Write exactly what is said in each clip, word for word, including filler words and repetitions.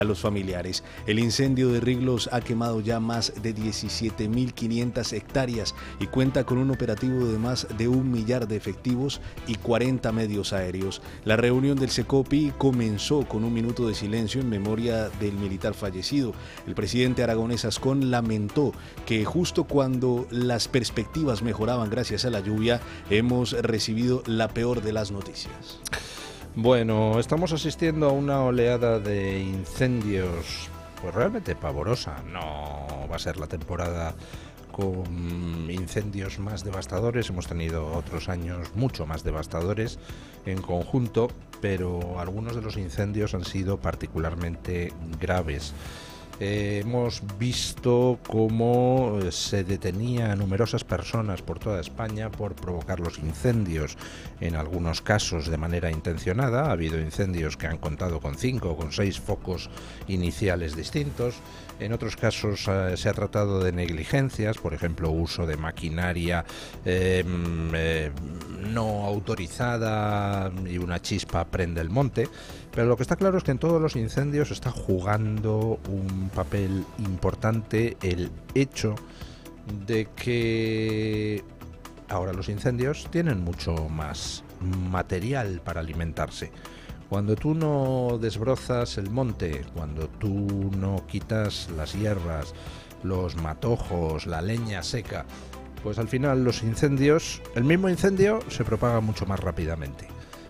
a los familiares. El incendio de Riglos ha quemado ya más de diecisiete mil quinientas hectáreas y cuenta con un operativo de más de un millar de efectivos y cuarenta medios aéreos. La reunión del Secopi comenzó con un minuto de silencio en memoria del militar fallecido. El presidente aragonés Ascón lamentó que justo cuando las perspectivas mejoraban gracias a la lluvia, hemos recibido la peor de las noticias. Bueno, estamos asistiendo a una oleada de incendios, pues realmente pavorosa. No va a ser la temporada con incendios más devastadores, hemos tenido otros años mucho más devastadores en conjunto, pero algunos de los incendios han sido particularmente graves. Eh, hemos visto cómo se detenía a numerosas personas por toda España por provocar los incendios, en algunos casos de manera intencionada. Ha habido incendios que han contado con cinco o con seis focos iniciales distintos. En otros casos eh, se ha tratado de negligencias, por ejemplo, uso de maquinaria eh, eh, no autorizada y una chispa prende el monte. Pero lo que está claro es que en todos los incendios está jugando un papel importante el hecho de que ahora los incendios tienen mucho más material para alimentarse. Cuando tú no desbrozas el monte, cuando tú no quitas las hierbas, los matojos, la leña seca, pues al final los incendios, el mismo incendio se propaga mucho más rápidamente.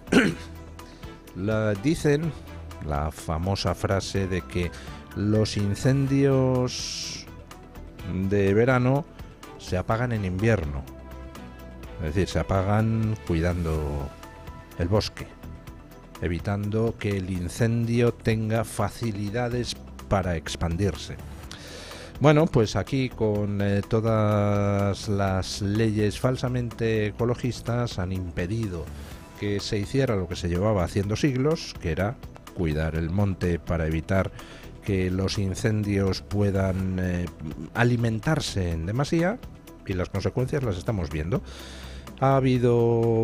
La, dicen la famosa frase de que los incendios de verano se apagan en invierno, es decir, se apagan cuidando el bosque, evitando que el incendio tenga facilidades para expandirse. Bueno, pues aquí con eh, todas las leyes falsamente ecologistas han impedido que se hiciera lo que se llevaba haciendo siglos, que era cuidar el monte para evitar que los incendios puedan eh, alimentarse en demasía, y las consecuencias las estamos viendo. Ha habido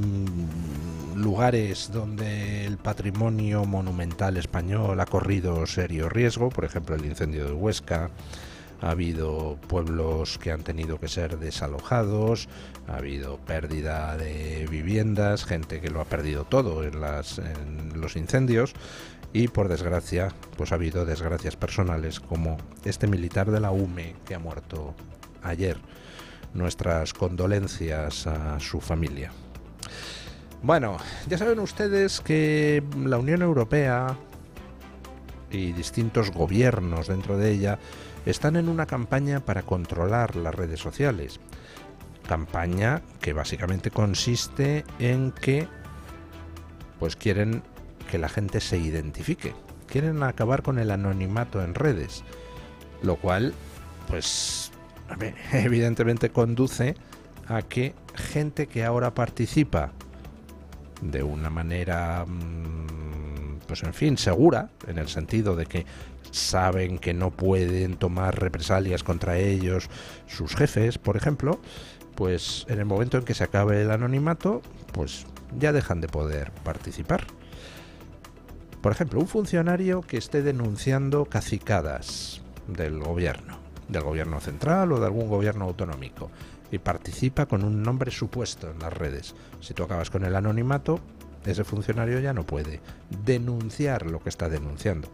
mmm, lugares donde el patrimonio monumental español ha corrido serio riesgo, por ejemplo el incendio de Huesca. Ha habido pueblos que han tenido que ser desalojados, ha habido pérdida de viviendas, gente que lo ha perdido todo en, las, en los incendios, y por desgracia, pues ha habido desgracias personales como este militar de la U M E que ha muerto ayer. Nuestras condolencias a su familia. Bueno, ya saben ustedes que la Unión Europea y distintos gobiernos dentro de ella están en una campaña para controlar las redes sociales. Campaña que básicamente consiste en que pues quieren que la gente se identifique, quieren acabar con el anonimato en redes, lo cual pues a ver, evidentemente conduce a que gente que ahora participa de una manera pues en fin segura, en el sentido de que saben que no pueden tomar represalias contra ellos sus jefes, por ejemplo, pues en el momento en que se acabe el anonimato, pues ya dejan de poder participar. Por ejemplo, un funcionario que esté denunciando cacicadas del gobierno, del gobierno central o de algún gobierno autonómico, y participa con un nombre supuesto en las redes. Si tú acabas con el anonimato, ese funcionario ya no puede denunciar lo que está denunciando.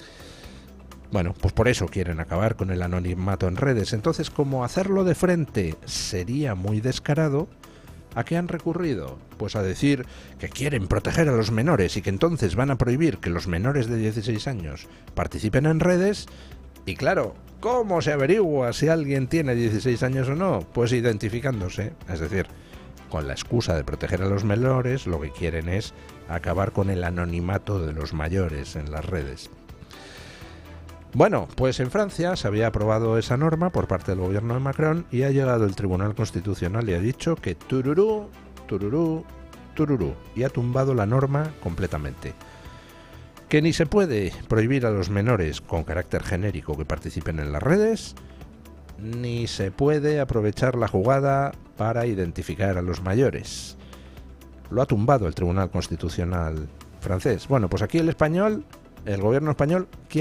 Bueno, pues por eso quieren acabar con el anonimato en redes. Entonces, como hacerlo de frente sería muy descarado, ¿a qué han recurrido? Pues a decir que quieren proteger a los menores y que entonces van a prohibir que los menores de dieciséis años participen en redes. Y claro, ¿cómo se averigua si alguien tiene dieciséis años o no? Pues identificándose, es decir, con la excusa de proteger a los menores, lo que quieren es acabar con el anonimato de los mayores en las redes. Bueno, pues en Francia se había aprobado esa norma por parte del gobierno de Macron y ha llegado el Tribunal Constitucional y ha dicho que tururú, tururú, tururú, y ha tumbado la norma completamente. Que ni se puede prohibir a los menores con carácter genérico que participen en las redes, ni se puede aprovechar la jugada para identificar a los mayores. Lo ha tumbado el Tribunal Constitucional francés. Bueno, pues aquí el español el gobierno español quiere